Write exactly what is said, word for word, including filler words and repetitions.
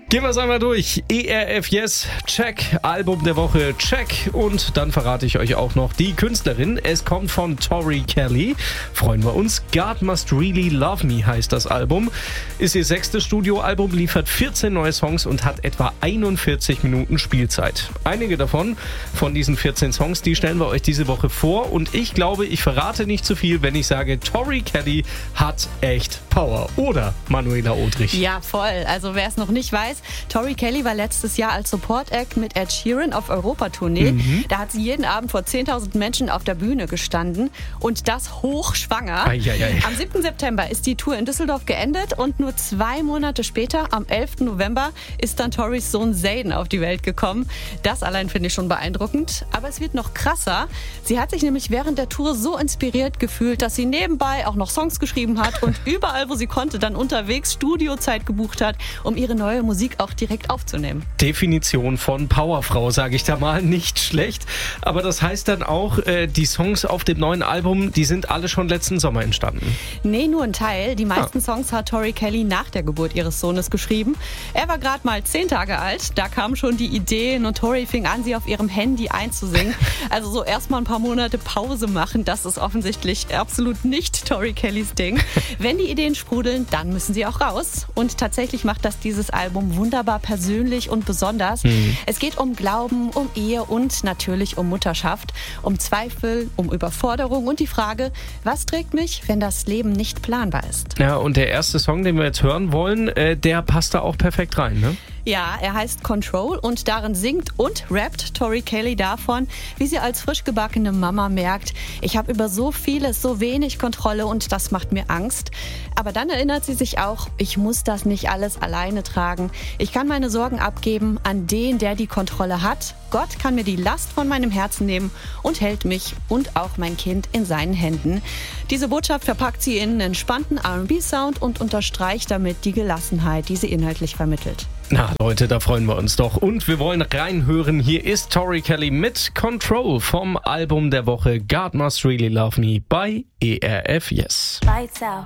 Gehen wir es einmal durch. E R F Yes, check. Album der Woche, check. Und dann verrate ich euch auch noch die Künstlerin. Es kommt von Tori Kelly. Freuen wir uns. God Must Really Love Me heißt das Album. Ist ihr sechstes Studioalbum, liefert vierzehn neue Songs und hat etwa einundvierzig Minuten Spielzeit. Einige davon, von diesen vierzehn Songs, die stellen wir euch diese Woche vor. Und ich glaube, ich verrate nicht zu viel, wenn ich sage, Tori Kelly hat echt Power. Oder, Manuela Odrich? Ja, voll. Also wer es noch nicht weiß, Tori Kelly war letztes Jahr als Support-Act mit Ed Sheeran auf Europatournee. Mhm. Da hat sie jeden Abend vor zehntausend Menschen auf der Bühne gestanden und das hochschwanger. Ei, ei, ei. Am siebten September ist die Tour in Düsseldorf geendet und nur zwei Monate später, am elften November, ist dann Toris Sohn Zayn auf die Welt gekommen. Das allein finde ich schon beeindruckend. Aber es wird noch krasser. Sie hat sich nämlich während der Tour so inspiriert gefühlt, dass sie nebenbei auch noch Songs geschrieben hat und überall, wo sie konnte, dann unterwegs Studiozeit gebucht hat, um ihre neue Musik auch direkt aufzunehmen. Definition von Powerfrau, sage ich da mal, nicht schlecht. Aber das heißt dann auch, äh, die Songs auf dem neuen Album, die sind alle schon letzten Sommer entstanden? Nee, nur ein Teil. Die meisten ah. Songs hat Tori Kelly nach der Geburt ihres Sohnes geschrieben. Er war gerade mal zehn Tage alt. Da kamen schon die Ideen und Tori fing an, sie auf ihrem Handy einzusingen. Also so erstmal ein paar Monate Pause machen, das ist offensichtlich absolut nicht Tori Kellys Ding. Wenn die Ideen sprudeln, dann müssen sie auch raus. Und tatsächlich macht das dieses Album wunderbar persönlich und besonders. Mhm. Es geht um Glauben, um Ehe und natürlich um Mutterschaft, um Zweifel, um Überforderung und die Frage, was trägt mich, wenn das Leben nicht planbar ist? Ja, und der erste Song, den wir jetzt hören wollen, äh, der passt da auch perfekt rein, ne? Ja, er heißt Control und darin singt und rappt Tori Kelly davon, wie sie als frisch gebackene Mama merkt, ich habe über so vieles so wenig Kontrolle und das macht mir Angst. Aber dann erinnert sie sich auch, ich muss das nicht alles alleine tragen. Ich kann meine Sorgen abgeben an den, der die Kontrolle hat. Gott kann mir die Last von meinem Herzen nehmen und hält mich und auch mein Kind in seinen Händen. Diese Botschaft verpackt sie in einen entspannten R and B-Sound und unterstreicht damit die Gelassenheit, die sie inhaltlich vermittelt. Na Leute, da freuen wir uns doch. Und wir wollen reinhören. Hier ist Tori Kelly mit Control vom Album der Woche God Must Really Love Me bei E R F Yes. Lights out.